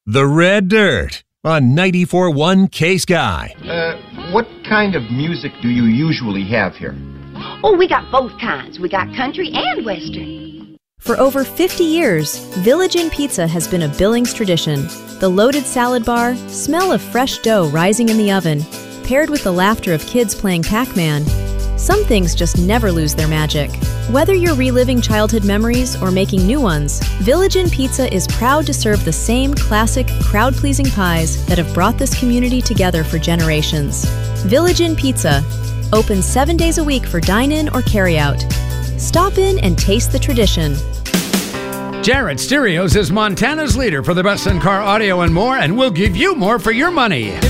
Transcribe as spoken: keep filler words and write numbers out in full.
The Red Dirt on ninety-four point one K-Sky. Uh, what kind of music do you usually have here? Oh, we got both kinds. We got country and western. For over fifty years, Village Inn Pizza has been a Billings tradition. The loaded salad bar, smell of fresh dough rising in the oven, paired with the laughter of kids playing Pac-Man. Some things just never lose their magic. Whether you're reliving childhood memories or making new ones, Village Inn Pizza is proud to serve the same classic, crowd-pleasing pies that have brought this community together for generations. Village Inn Pizza, open seven days a week for dine-in or carry-out. Stop in and taste the tradition. Jarrett Stereos is Montana's leader for the best in-car audio and more, and we'll give you more for your money.